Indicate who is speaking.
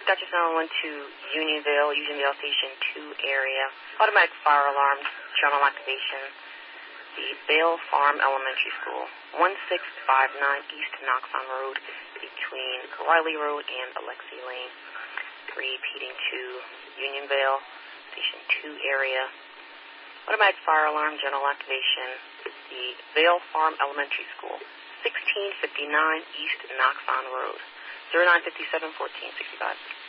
Speaker 1: Dutchess 911 to Unionville Station 2 area. Automatic fire alarm, general activation. The Bale Farm Elementary School, 1659 East Knoxon Road, between Riley Road and Alexi Lane. Repeating to Unionville Station 2 area. Automatic fire alarm, general activation. The Vale Farm Elementary School, 1659 East Knoxon Road, 0957-1465.